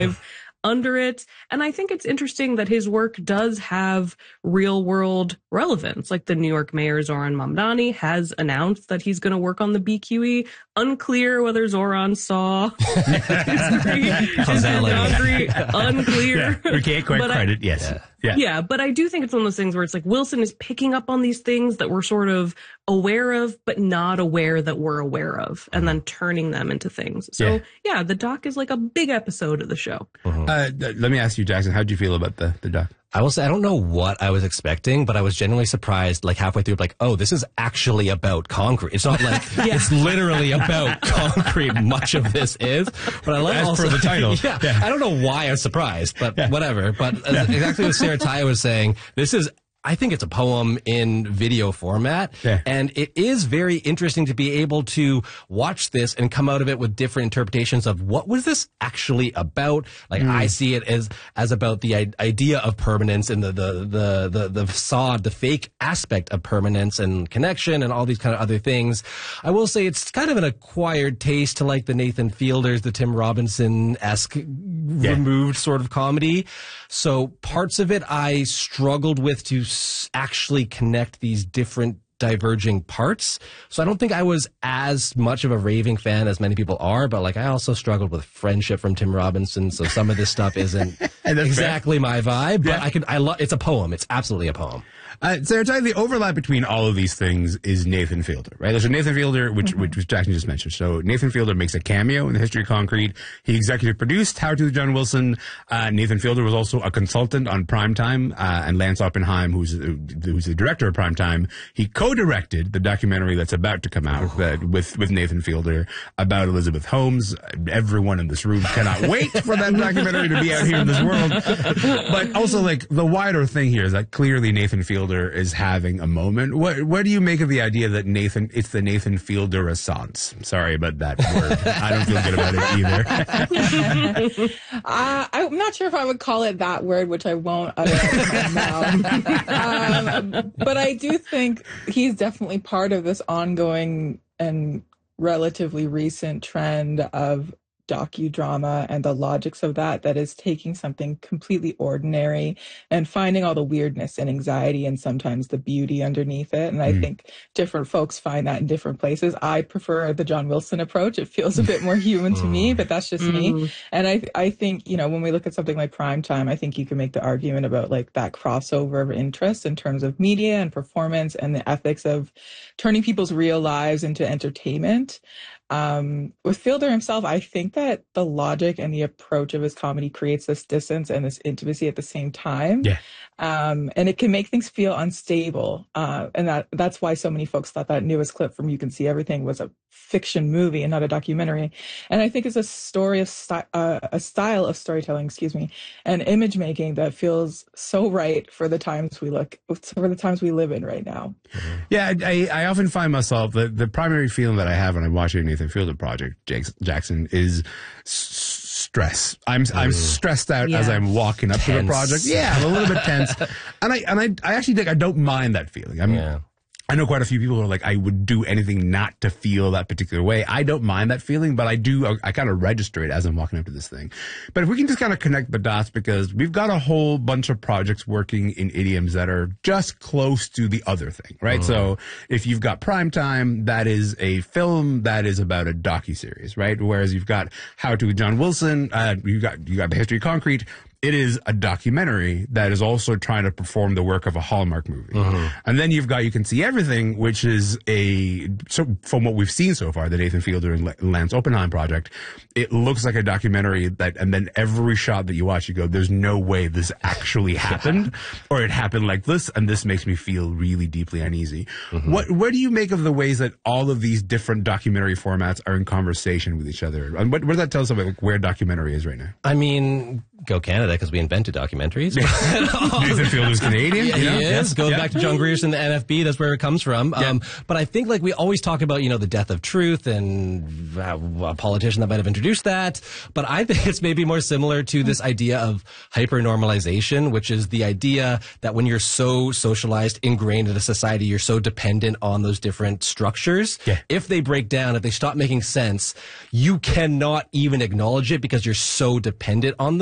under it. And I think it's interesting that his work does have real world relevance. Like the New York mayor, Zoran Mamdani, has announced that he's going to work on the BQE. Unclear whether Zoran saw his Congree. Unclear. Yeah, we can't quite credit, yes. Yeah, but I do think it's one of those things where it's like Wilson is picking up on these things that we're sort of aware of, but not aware that we're aware of, and then turning them into things. So, yeah, the doc is like a big episode of the show. Let me ask you, Jackson, how did you feel about the doc? I will say, I don't know what I was expecting, but I was genuinely surprised, like halfway through, like, oh, this is actually about concrete. It's not like, it's literally about concrete. Much of this is, but I love as also per the title. I don't know why I was surprised, but whatever. But exactly what Sarah Taya was saying, I think it's a poem in video format, and it is very interesting to be able to watch this and come out of it with different interpretations of what was this actually about. Like I see it as about the idea of permanence and the facade, the fake aspect of permanence and connection and all these kind of other things. I will say it's kind of an acquired taste to like the Nathan Fielders, the Tim Robinson-esque removed sort of comedy. So parts of it I struggled with to actually connect these different diverging parts. So I don't think I was as much of a raving fan as many people are, but like I also struggled with Friendship from Tim Robinson. So some of this stuff isn't exactly my vibe, but it's a poem. It's absolutely a poem. Sarah, the overlap between all of these things is Nathan Fielder, right? There's a Nathan Fielder, which Jackson just mentioned. So Nathan Fielder makes a cameo in the History of Concrete. He executive produced How to John Wilson. Nathan Fielder was also a consultant on Primetime, and Lance Oppenheim, who's the director of Primetime, he co-directed the documentary that's about to come out with Nathan Fielder about Elizabeth Holmes. Everyone in this room cannot wait for that documentary to be out here in this world. But also, like, the wider thing here is that clearly Nathan Fielder is having a moment. What do you make of the idea that it's the Nathan Fielder Renaissance? Sorry about that word. I don't feel good about it either. I'm not sure if I would call it that word, which I won't utter now. But I do think he's definitely part of this ongoing and relatively recent trend of docudrama and the logics of that is taking something completely ordinary and finding all the weirdness and anxiety and sometimes the beauty underneath it. And I think different folks find that in different places. I prefer the John Wilson approach. It feels a bit more human to me, but that's just me. And I think, when we look at something like Primetime, I think you can make the argument about like that crossover of interest in terms of media and performance and the ethics of turning people's real lives into entertainment. With Fielder himself, I think that the logic and the approach of his comedy creates this distance and this intimacy at the same time. And it can make things feel unstable. And that's why so many folks thought that newest clip from You Can See Everything was a fiction movie and not a documentary. And I think it's a style of storytelling, and image making that feels so right for the times we live in right now. Yeah, I often find myself, the primary feeling that I have when I'm watching Nathan Fielder Project, Jackson, is stress. I'm stressed out as I'm walking up to the project. Yeah, I'm a little bit tense. And I actually think I don't mind that feeling. I know quite a few people who are like, I would do anything not to feel that particular way. I don't mind that feeling, but I kind of register it as I'm walking up to this thing. But if we can just kind of connect the dots, because we've got a whole bunch of projects working in idioms that are just close to the other thing, right? So if you've got Primetime, that is a film that is about a docuseries, right? Whereas you've got How to John Wilson, you got the History of Concrete. It is a documentary that is also trying to perform the work of a Hallmark movie. And then you've got You Can See Everything, which is from what we've seen so far, the Nathan Fielder and Lance Oppenheim project, it looks like a documentary and then every shot that you watch, you go, there's no way this actually happened, or it happened like this, and this makes me feel really deeply uneasy. What do you make of the ways that all of these different documentary formats are in conversation with each other? And what does that tell us about where documentary is right now? I mean, go Canada. that because we invented documentaries. Nathan Fielder's Canadian. Yeah, he is. Goes back to John Grierson, the NFB. That's where it comes from. But I think like we always talk about, the death of truth and a politician that might have introduced that. But I think it's maybe more similar to this idea of hyper-normalization, which is the idea that when you're so socialized, ingrained in a society, you're so dependent on those different structures. Yeah. If they break down, if they stop making sense, you cannot even acknowledge it because you're so dependent on them.